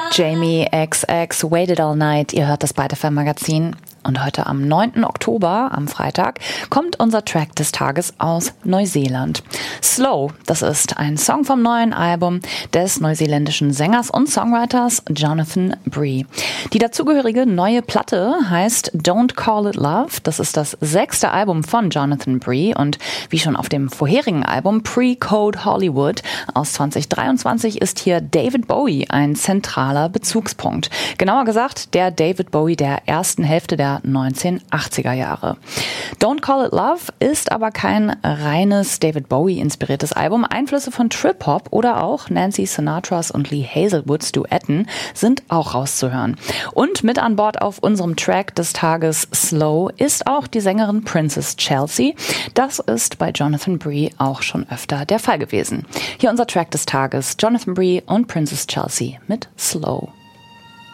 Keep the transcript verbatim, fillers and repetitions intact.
Jamie X X, Waited All Night, ihr hört das Byte F M Magazin. Und heute am neunten Oktober, am Freitag, kommt unser Track des Tages aus Neuseeland. Slow, das ist ein Song vom neuen Album des neuseeländischen Sängers und Songwriters Jonathan Bree. Die dazugehörige neue Platte heißt Don't Call It Love. Das ist das sechste Album von Jonathan Bree und wie schon auf dem vorherigen Album Pre-Code Hollywood aus zwanzig dreiundzwanzig ist hier David Bowie ein zentraler Bezugspunkt. Genauer gesagt der David Bowie der ersten Hälfte der neunzehnhundertachtziger Jahre. Don't Call It Love ist aber kein reines David Bowie-inspiriertes Album. Einflüsse von Trip-Hop oder auch Nancy Sinatras und Lee Hazelwoods Duetten sind auch rauszuhören. Und mit an Bord auf unserem Track des Tages Slow ist auch die Sängerin Princess Chelsea. Das ist bei Jonathan Bree auch schon öfter der Fall gewesen. Hier unser Track des Tages, Jonathan Bree und Princess Chelsea mit Slow.